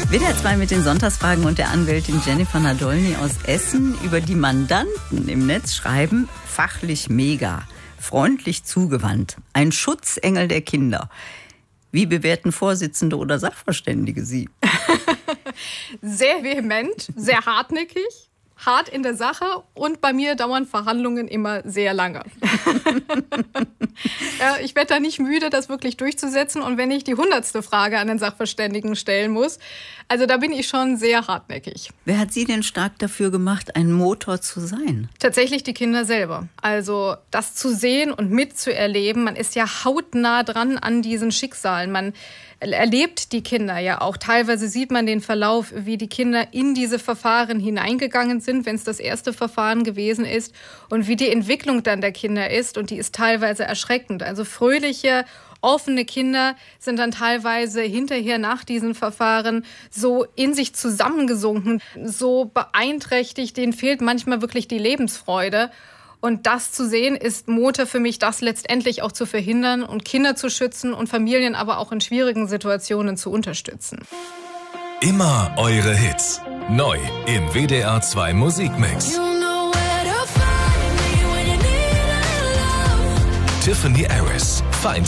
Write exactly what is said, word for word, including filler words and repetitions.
W D R zwei mit den Sonntagsfragen und der Anwältin Jennifer Nadolny aus Essen. Über die Mandanten im Netz schreiben: fachlich mega, freundlich zugewandt, ein Schutzengel der Kinder. Wie bewerten Vorsitzende oder Sachverständige Sie? Sehr vehement, sehr hartnäckig, hart in der Sache und bei mir dauern Verhandlungen immer sehr lange. Ja, ich werde da nicht müde, das wirklich durchzusetzen, und wenn ich die hundertste Frage an den Sachverständigen stellen muss, also da bin ich schon sehr hartnäckig. Wer hat Sie denn stark dafür gemacht, ein Motor zu sein? Tatsächlich die Kinder selber. Also das zu sehen und mitzuerleben, man ist ja hautnah dran an diesen Schicksalen. Man erlebt die Kinder ja auch. Teilweise sieht man den Verlauf, wie die Kinder in diese Verfahren hineingegangen sind, wenn es das erste Verfahren gewesen ist, und wie die Entwicklung dann der Kinder ist, und die ist teilweise erschreckend. Also fröhliche, offene Kinder sind dann teilweise hinterher nach diesen Verfahren so in sich zusammengesunken, so beeinträchtigt, denen fehlt manchmal wirklich die Lebensfreude. Und das zu sehen, ist Motor für mich, das letztendlich auch zu verhindern und Kinder zu schützen und Familien aber auch in schwierigen Situationen zu unterstützen. Immer eure Hits. Neu im W D R zwei Musikmix. Tiffany Harris, Find